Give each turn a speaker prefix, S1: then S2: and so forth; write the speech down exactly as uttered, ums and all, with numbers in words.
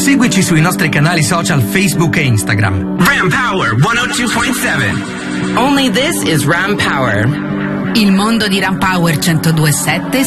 S1: seguici sui nostri canali social Facebook e Instagram.
S2: Ram Power centodue point sette.
S3: Only this is Ram Power.
S4: Il mondo di Ram Power centodue point sette